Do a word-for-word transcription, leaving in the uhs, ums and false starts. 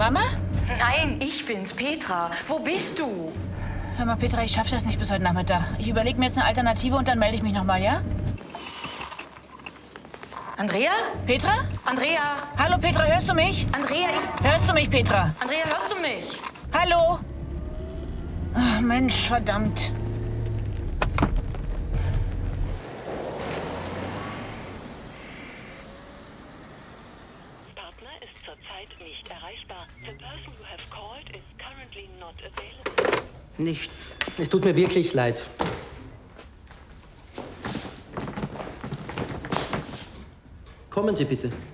Mama? Nein, ich bin's, Petra. Wo bist du? Hör mal, Petra, ich schaffe das nicht bis heute Nachmittag. Ich überlege mir jetzt eine Alternative und dann melde ich mich nochmal, ja? Andrea? Petra? Andrea? Hallo, Petra, hörst du mich? Andrea, ich... Hörst du mich, Petra? Andrea, hörst du mich? Hallo? Ach, Mensch, verdammt. Partner ist zurzeit nicht erreichbar. The person you have called is currently not available. Nichts. Es tut mir wirklich leid. Kommen Sie bitte.